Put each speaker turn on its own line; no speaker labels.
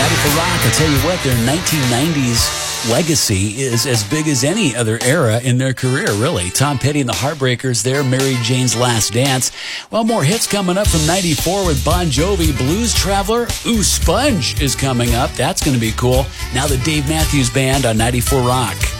94 Rock. I tell you what, their 1990s legacy is as big as any other era in their career, really. Tom Petty and the Heartbreakers, their Mary Jane's Last Dance. Well, more hits coming up from 94 with Bon Jovi. Blues Traveler, Ooh, Sponge is coming up. That's going to be cool. Now the Dave Matthews Band on 94 Rock.